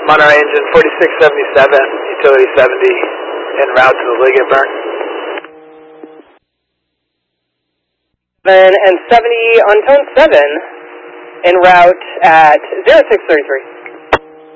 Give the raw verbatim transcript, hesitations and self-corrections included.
Monterey engine forty-six seventy-seven, utility seventy, en route to the Liggett burn. And seventy on tone seven, en route at zero six thirty-three.